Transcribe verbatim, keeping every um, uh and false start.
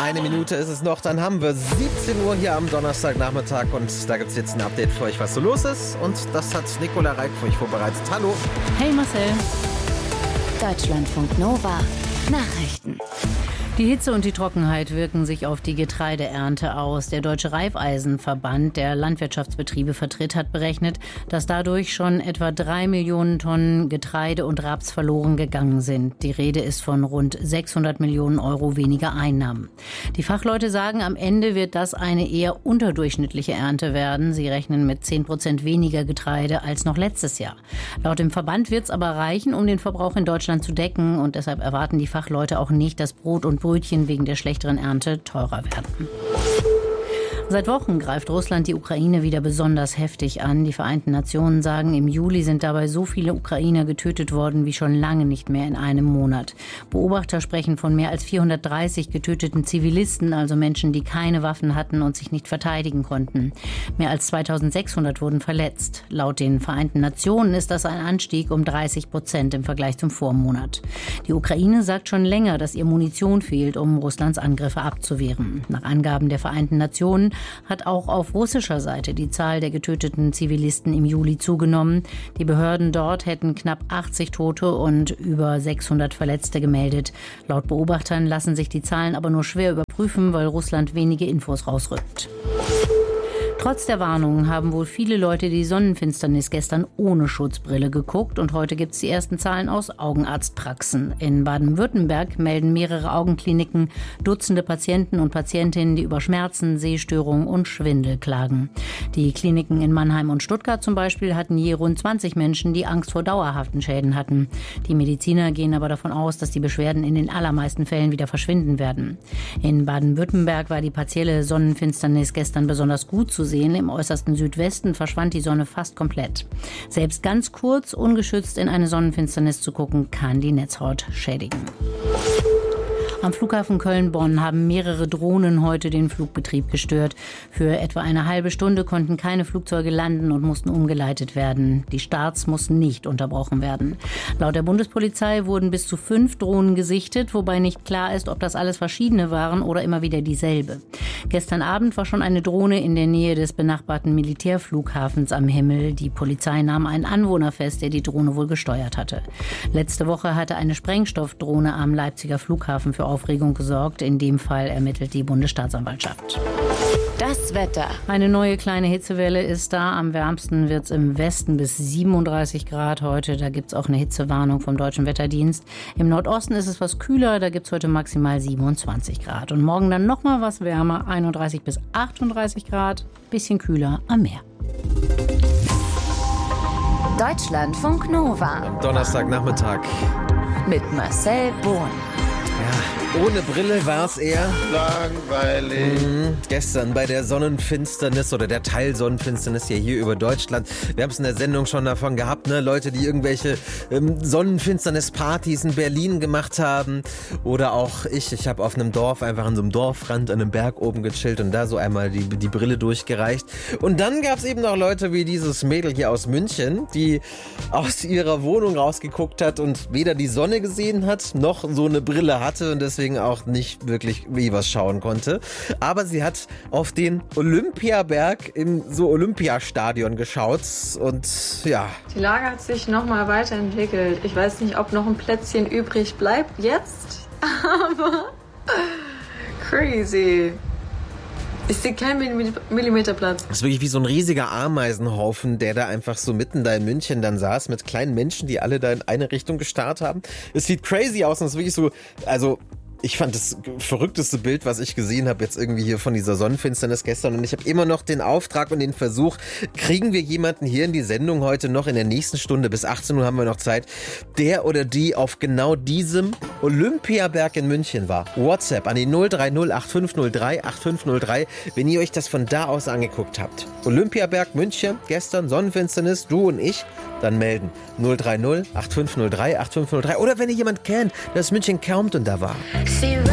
Eine Minute ist es noch, dann haben wir siebzehn Uhr hier am Donnerstagnachmittag und da gibt es jetzt ein Update für euch, was so los ist. Und das hat Nicola Reik für euch vorbereitet. Hallo. Hey Marcel. Deutschlandfunk Nova. Nachrichten. Die Hitze und die Trockenheit wirken sich auf die Getreideernte aus. Der Deutsche Raiffeisenverband, der Landwirtschaftsbetriebe vertritt, hat berechnet, dass dadurch schon etwa drei Millionen Tonnen Getreide und Raps verloren gegangen sind. Die Rede ist von rund sechshundert Millionen Euro weniger Einnahmen. Die Fachleute sagen, am Ende wird das eine eher unterdurchschnittliche Ernte werden. Sie rechnen mit zehn Prozent weniger Getreide als noch letztes Jahr. Laut dem Verband wird es aber reichen, um den Verbrauch in Deutschland zu decken. Und deshalb erwarten die Fachleute auch nicht, dass Brot und Brötchen wegen der schlechteren Ernte teurer werden. Seit Wochen greift Russland die Ukraine wieder besonders heftig an. Die Vereinten Nationen sagen, im Juli sind dabei so viele Ukrainer getötet worden wie schon lange nicht mehr in einem Monat. Beobachter sprechen von mehr als vierhundertdreißig getöteten Zivilisten, also Menschen, die keine Waffen hatten und sich nicht verteidigen konnten. Mehr als zweitausendsechshundert wurden verletzt. Laut den Vereinten Nationen ist das ein Anstieg um dreißig Prozent im Vergleich zum Vormonat. Die Ukraine sagt schon länger, dass ihr Munition fehlt, um Russlands Angriffe abzuwehren. Nach Angaben der Vereinten Nationen hat auch auf russischer Seite die Zahl der getöteten Zivilisten im Juli zugenommen. Die Behörden dort hätten knapp achtzig Tote und über sechshundert Verletzte gemeldet. Laut Beobachtern lassen sich die Zahlen aber nur schwer überprüfen, weil Russland wenige Infos rausrückt. Trotz der Warnungen haben wohl viele Leute die Sonnenfinsternis gestern ohne Schutzbrille geguckt und heute gibt es die ersten Zahlen aus Augenarztpraxen. In Baden-Württemberg melden mehrere Augenkliniken Dutzende Patienten und Patientinnen, die über Schmerzen, Sehstörungen und Schwindel klagen. Die Kliniken in Mannheim und Stuttgart zum Beispiel hatten je rund zwanzig Menschen, die Angst vor dauerhaften Schäden hatten. Die Mediziner gehen aber davon aus, dass die Beschwerden in den allermeisten Fällen wieder verschwinden werden. In Baden-Württemberg war die partielle Sonnenfinsternis gestern besonders gut zu sehen. Im äußersten Südwesten verschwand die Sonne fast komplett. Selbst ganz kurz, ungeschützt in eine Sonnenfinsternis zu gucken, kann die Netzhaut schädigen. Am Flughafen Köln-Bonn haben mehrere Drohnen heute den Flugbetrieb gestört. Für etwa eine halbe Stunde konnten keine Flugzeuge landen und mussten umgeleitet werden. Die Starts mussten nicht unterbrochen werden. Laut der Bundespolizei wurden bis zu fünf Drohnen gesichtet, wobei nicht klar ist, ob das alles verschiedene waren oder immer wieder dieselbe. Gestern Abend war schon eine Drohne in der Nähe des benachbarten Militärflughafens am Himmel. Die Polizei nahm einen Anwohner fest, der die Drohne wohl gesteuert hatte. Letzte Woche hatte eine Sprengstoffdrohne am Leipziger Flughafen für Aufregung gesorgt. In dem Fall ermittelt die Bundesstaatsanwaltschaft. Das Wetter. Eine neue kleine Hitzewelle ist da. Am wärmsten wird es im Westen bis siebenunddreißig Grad heute. Da gibt es auch eine Hitzewarnung vom Deutschen Wetterdienst. Im Nordosten ist es was kühler. Da gibt es heute maximal siebenundzwanzig Grad. Und morgen dann noch mal was wärmer. einunddreißig bis achtunddreißig Grad. Bisschen kühler am Meer. Deutschlandfunk Nova. Am Donnerstagnachmittag. Mit Marcel Bohn. Ja, ohne Brille war es eher langweilig. Mhm, gestern bei der Sonnenfinsternis oder der Teilsonnenfinsternis hier, hier über Deutschland. Wir haben es in der Sendung schon davon gehabt, ne? Leute, die irgendwelche ähm, Sonnenfinsternis-Partys in Berlin gemacht haben. Oder auch ich, ich habe auf einem Dorf, einfach an so einem Dorfrand, an einem Berg oben gechillt und da so einmal die, die Brille durchgereicht. Und dann gab es eben noch Leute wie dieses Mädel hier aus München, die aus ihrer Wohnung rausgeguckt hat und weder die Sonne gesehen hat, noch so eine Brille hatte und deswegen auch nicht wirklich wie was schauen konnte. Aber sie hat auf den Olympiaberg im so Olympiastadion geschaut und ja. Die Lage hat sich nochmal weiterentwickelt. Ich weiß nicht, ob noch ein Plätzchen übrig bleibt jetzt, aber crazy. Ich sehe keinen Millimeterplatz. Das ist wirklich wie so ein riesiger Ameisenhaufen, der da einfach so mitten da in München dann saß mit kleinen Menschen, die alle da in eine Richtung gestarrt haben. Es sieht crazy aus und es ist wirklich so, also ich fand das verrückteste Bild, was ich gesehen habe, jetzt irgendwie hier von dieser Sonnenfinsternis gestern. Und ich habe immer noch den Auftrag und den Versuch, kriegen wir jemanden hier in die Sendung heute noch in der nächsten Stunde, bis achtzehn Uhr haben wir noch Zeit, der oder die auf genau diesem Olympiaberg in München war. WhatsApp an die null drei null acht fünf null drei acht fünf null drei, wenn ihr euch das von da aus angeguckt habt. Olympiaberg München, gestern Sonnenfinsternis, du und ich, dann melden. null drei null acht fünf null drei acht fünf null drei. Oder wenn ihr jemand kennt, der aus München kommt und da war.